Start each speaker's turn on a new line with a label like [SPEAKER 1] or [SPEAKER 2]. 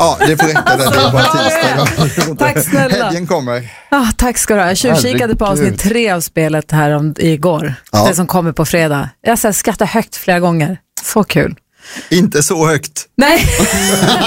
[SPEAKER 1] Ja, det får räcka där. Det är bara tisdag.
[SPEAKER 2] Tack snälla.
[SPEAKER 1] Helgen kommer.
[SPEAKER 2] Tack ska du ha. Jag tjuvkikade på avsnitt 3 av spelet här igår.
[SPEAKER 1] Ja.
[SPEAKER 2] Det som kommer på fredag. Jag skrattar högt flera gånger. Så kul.
[SPEAKER 1] Inte så högt.
[SPEAKER 2] Nej.